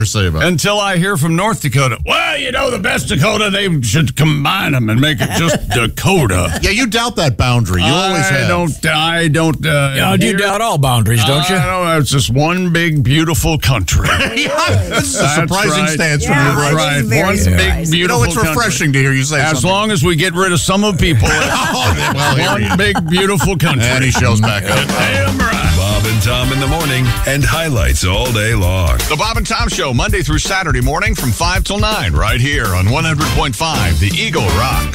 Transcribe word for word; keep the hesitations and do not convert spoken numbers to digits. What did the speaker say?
say about it. Until I hear from North Dakota. Well, you know, the best Dakota, they should combine them and make it just Dakota. Yeah, you doubt that boundary. You always I have. don't, I don't. Uh, You know, you hear- doubt all boundaries, don't you? I don't know. It's just one big, beautiful country. Yeah, this is a That's surprising right. stance Yeah, from you, it Bryce. is very One surprising. big, You beautiful know, it's refreshing country. to hear you say As something. long as we get rid of some of people. Oh, well, here One we go. big, beautiful country. And he shows back up. Damn right. Bob and Tom in the morning and highlights all day long. The Bob and Tom Show, Monday through Saturday morning from five till nine, right here on one hundred point five, The Eagle Rocks.